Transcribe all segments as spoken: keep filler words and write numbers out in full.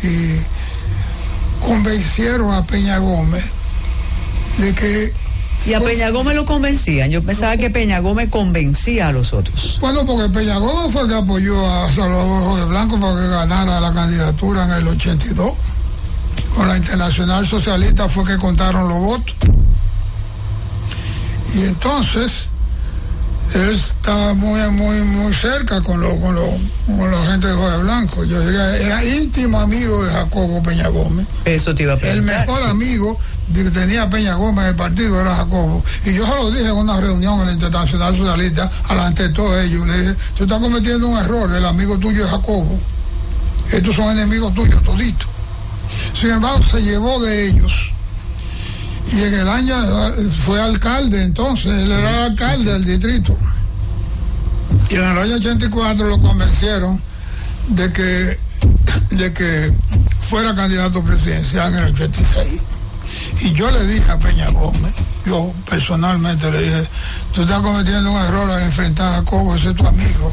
y convencieron a Peña Gómez de que... Y a Peña Gómez lo convencían. Yo pensaba que Peña Gómez convencía a los otros. Bueno, porque Peña Gómez fue el que apoyó a Salvador Jorge Blanco para que ganara la candidatura en el ochenta y dos. Con la Internacional Socialista fue que contaron los votos. Y entonces él estaba muy muy muy cerca con, lo, con, lo, con la gente de Jorge Blanco. Yo diría, era íntimo amigo de Jacobo Peña Gómez. Eso te iba a preguntar. El mejor sí. amigo que tenía Peña Gómez en el partido era Jacobo. Y yo se lo dije en una reunión en la Internacional Socialista, delante de todos ellos. Le dije, tú estás cometiendo un error, el amigo tuyo es Jacobo. Estos son enemigos tuyos, toditos. Sin embargo, se llevó de ellos. Y en el año fue alcalde, entonces, él era el alcalde del distrito. Y en el año ochenta y cuatro lo convencieron de que, de que fuera candidato presidencial en el ochenta y seis. Y yo le dije a Peña Gómez, yo personalmente le dije, tú estás cometiendo un error al enfrentar a Jacobo, ese es tu amigo.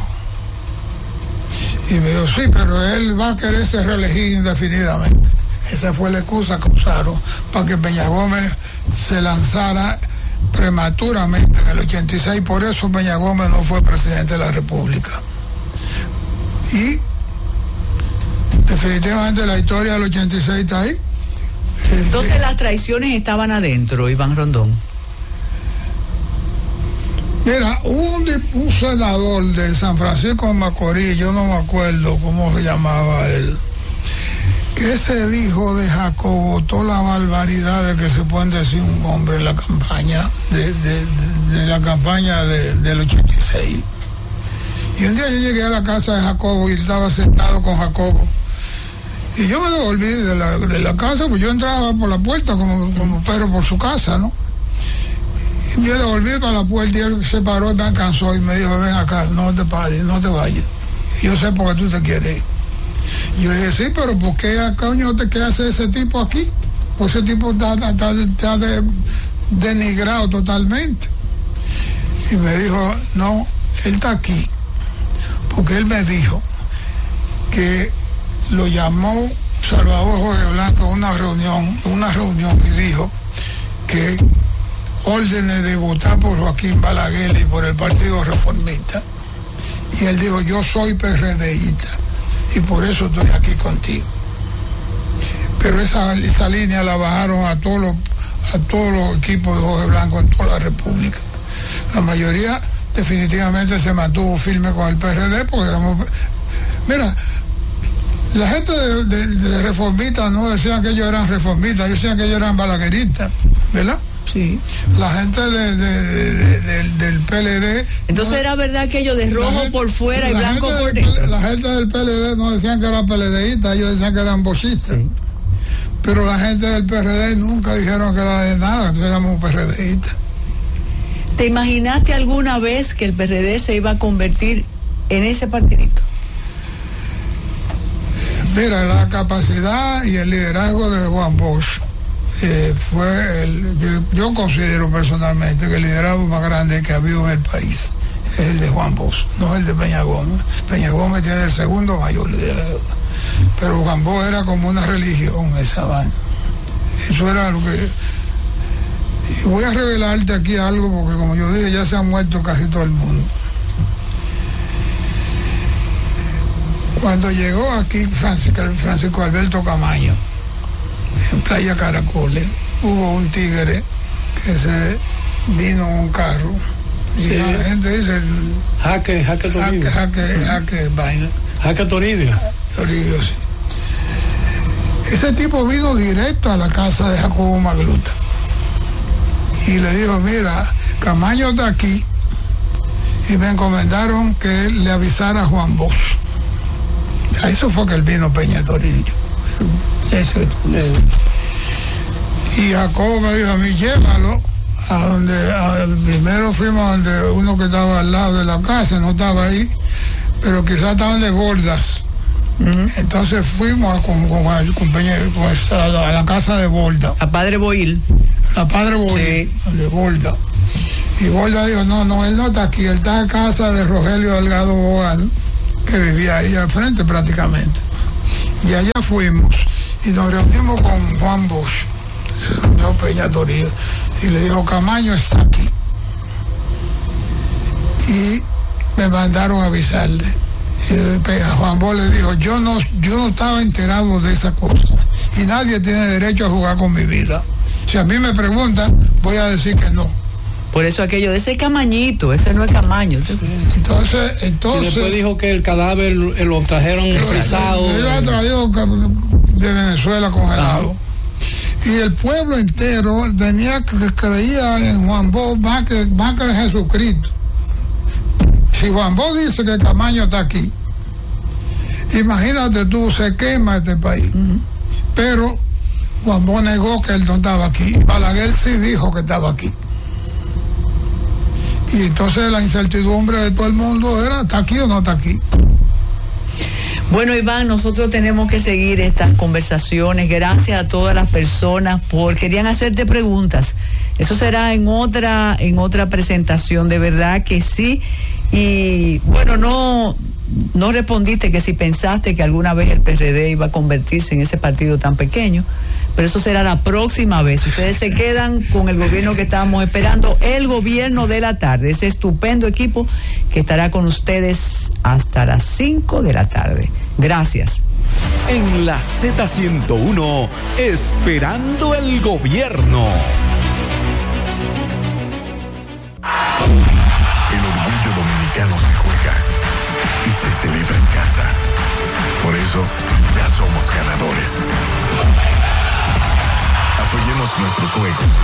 Y me dijo, sí, pero él va a querer ser reelegido indefinidamente. Esa fue la excusa que usaron para que Peña Gómez se lanzara prematuramente en el ochenta y seis. Por eso Peña Gómez no fue presidente de la República. Y definitivamente la historia del ochenta y seis está ahí. Entonces eh, las traiciones estaban adentro, Iván Rondón. Mira, un, un senador de San Francisco de Macorís, yo no me acuerdo cómo se llamaba él, que se dijo de Jacobo todas las barbaridades que se pueden decir un hombre en la campaña de, de, de, de la campaña de, del ochenta y seis. Y un día yo llegué a la casa de Jacobo y estaba sentado con Jacobo y yo me devolví de la, de la casa, pues yo entraba por la puerta como, como perro por su casa, ¿no? Y me devolví para la puerta y él se paró y me alcanzó y me dijo, ven acá, no te pares, no te vayas, yo sé por qué tú te quieres ir. Y yo le dije, sí, pero ¿por qué, coño, te qué hace ese tipo aquí? Pues ese tipo está, está, está de, denigrado totalmente. Y me dijo, no, él está aquí, porque él me dijo que lo llamó Salvador Jorge Blanco a una reunión, una reunión y dijo que órdenes de votar por Joaquín Balaguer y por el Partido Reformista. Y él dijo, yo soy PRDista. Y por eso estoy aquí contigo. Pero esa, esa línea la bajaron a todos los a todos los equipos de Jorge Blanco en toda la República. La mayoría definitivamente se mantuvo firme con el P R D porque éramos... Mira, la gente de, de, de reformistas no decían que ellos eran reformistas, ellos decían que ellos eran balagueristas, ¿verdad? Sí. La gente de, de, de, de, del P L D... Entonces no, era verdad que ellos de rojo gente, por fuera y blanco por dentro. La gente del P L D no decían que eran PLDistas, ellos decían que eran bochistas. Sí. Pero la gente del P R D nunca dijeron que era de nada, entonces éramos PRDistas. ¿Te imaginaste alguna vez que el P R D se iba a convertir en ese partidito? Mira, la capacidad y el liderazgo de Juan Bosch Eh, fue el, yo, yo considero personalmente que el liderazgo más grande que ha habido en el país es el de Juan Bosch, no el de Peña Gómez. Peña Gómez tiene el segundo mayor liderazgo, pero Juan Bosch era como una religión esa vaina. Eso era lo que... Y voy a revelarte aquí algo porque como yo dije ya se ha muerto casi todo el mundo. Cuando llegó aquí Francisco, Francisco Alberto Camaño en Playa Caracoles, hubo un tigre que se vino en un carro y sí. La gente dice Jaque, Jaque Toribio. Jaque, Jaque, Jaque, vaina. Jaque Toribio. Toribio, sí. Ese tipo vino directo a la casa de Jacobo Magluta y le dijo, mira, Camaño está aquí y me encomendaron que le avisara a Juan Bosch. A eso fue que él vino Peña Toribio. Eso, eso. Y Jacobo me dijo a mí, llévalo a donde, a, primero fuimos a donde uno que estaba al lado de la casa, no estaba ahí, pero quizás estaban de Bordas. Uh-huh. Entonces fuimos a, con, con el compañero pues, a, la, a la casa de Borda. A Padre Boil. A Padre Boil, sí. De Borda. Y Borda dijo, no, no, él no está aquí, él está en casa de Rogelio Delgado Boal, que vivía ahí al frente prácticamente. Y allá fuimos y nos reunimos con Juan Bosch, señor Peña Toribio, y le dijo, Camaño está aquí. Y me mandaron a avisarle. Y Juan Bosch le dijo, yo no, yo no estaba enterado de esa cosa y nadie tiene derecho a jugar con mi vida. Si a mí me preguntan, voy a decir que no. Por eso aquello de ese Camañito, ese no es Camaño. Entonces, entonces. Y después dijo que el cadáver lo trajeron frisado. Yo lo he traído de Venezuela congelado. Ah. Y el pueblo entero tenía que creía en Juan Bosch más que, más que en Jesucristo. Si Juan Bosch dice que Camaño está aquí, imagínate tú, se quema este país. Uh-huh. Pero Juan Bosch negó que él no estaba aquí. Balaguer sí dijo que estaba aquí. Y entonces la incertidumbre de todo el mundo era, ¿está aquí o no está aquí? Bueno, Iván, nosotros tenemos que seguir estas conversaciones. Gracias a todas las personas por querían hacerte preguntas. Eso será en otra en otra presentación, de verdad que sí. Y bueno, no no respondiste que si pensaste que alguna vez el P R D iba a convertirse en ese partido tan pequeño, pero eso será la próxima vez. Ustedes se quedan con el gobierno que estábamos esperando, el gobierno de la tarde, ese estupendo equipo que estará con ustedes hasta las cinco de la tarde. Gracias. En la Z ciento uno, esperando el gobierno. El orgullo dominicano se juega y se celebra en casa. Por eso ya somos ganadores. Apoyemos nuestros juegos.